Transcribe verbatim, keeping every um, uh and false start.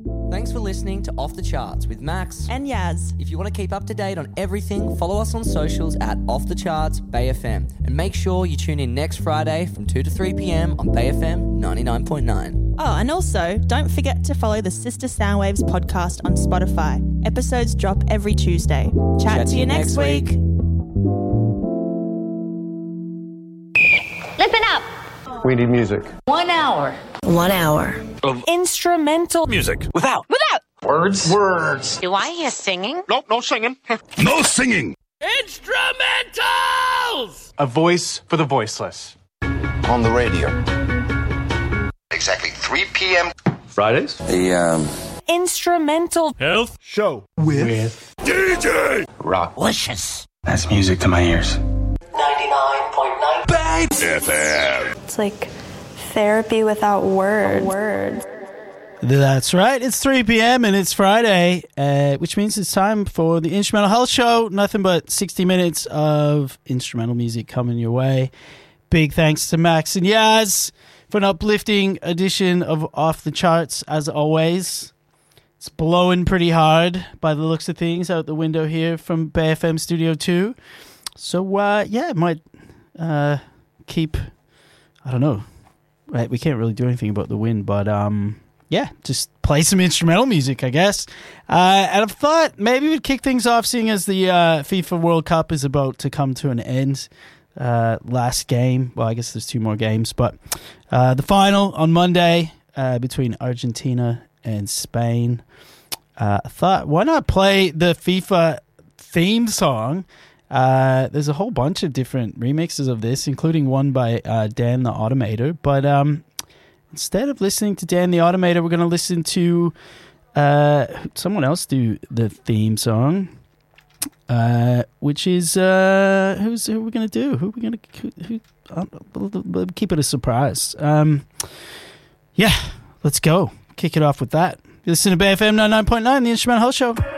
Thanks for listening to Off the Charts with Max and Yaz. If you want to keep up to date on everything, follow us on socials at Off the Charts Bay F M. And make sure you tune in next Friday from two to three p.m. on Bay F M ninety-nine point nine. Oh, and also, don't forget to follow the Sister Soundwaves podcast on Spotify. Episodes drop every Tuesday. Chat, Chat to you next week. week. Listen up. We need music. One hour. One hour. Of instrumental music. Without. Without. Words. Words. Do I hear singing? Nope, no singing. No singing. Instrumentals! A voice for the voiceless. On the radio. Exactly three p.m. Fridays. The, um... instrumental health show with, with D J Rocklicious. That's music to my ears. ninety-nine point nine Bay F M. It's like therapy without words. words. That's right. It's three p.m. and it's Friday, uh, which means it's time for the Instrumental Health Show. Nothing but sixty minutes of instrumental music coming your way. Big thanks to Max and Yaz for an uplifting edition of Off the Charts, as always. It's blowing pretty hard by the looks of things out the window here from Bay F M Studio two. So, uh, yeah, it might uh, keep, I don't know. Right, we can't really do anything about the wind, but um, yeah, just play some instrumental music, I guess. Uh, and I've thought maybe we'd kick things off, seeing as the uh, FIFA World Cup is about to come to an end. Uh, last game, well, I guess there's two more games, but uh, the final on Monday uh, between Argentina and Spain. Uh, I thought, why not play the FIFA theme song? Uh, there's a whole bunch of different remixes of this, including one by uh, Dan the Automator. But um, instead of listening to Dan the Automator, we're going to listen to uh, someone else do the theme song, uh, which is uh, who's who are we going to do? Who are we going to who? who uh, we'll, we'll keep it a surprise. Um, yeah, let's go. Kick it off with that. You listen to Bay F M ninety-nine point nine, the Instrumental Health Show.